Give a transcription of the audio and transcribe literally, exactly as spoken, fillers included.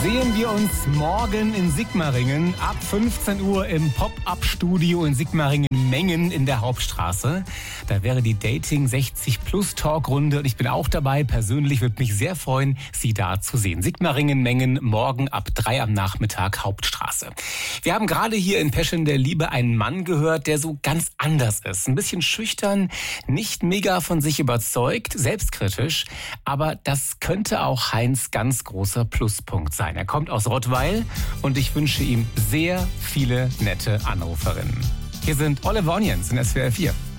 Sehen wir uns morgen in Sigmaringen ab fünfzehn Uhr im Pop-Up-Studio in Sigmaringen-Mengen in der Hauptstraße. Da wäre die Dating sechzig Plus Talkrunde und ich bin auch dabei. Persönlich würde mich sehr freuen, Sie da zu sehen. Sigmaringen-Mengen morgen ab drei am Nachmittag Hauptstraße. Wir haben gerade hier in Passion der Liebe einen Mann gehört, der so ganz anders ist. Ein bisschen schüchtern, nicht mega von sich überzeugt, selbstkritisch. Aber das könnte auch Heinz ganz großer Pluspunkt sein. Er kommt aus Rottweil und ich wünsche ihm sehr viele nette Anruferinnen. Hier sind Oliver Onions in S W R vier.